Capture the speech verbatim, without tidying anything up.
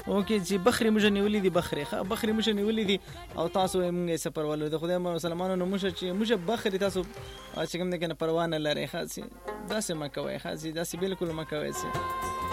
اوکې چې بخري موږ نیولې دي بخري ښه بخري موږ نیولې دي او تاسو موږ سفر ولر د خدای مسلمانانو نو موږ چې موږ بخري تاسو چې کوم نه کنه پروا نه لري ښه داسې ما کوي ښه داسې بالکل ما کوي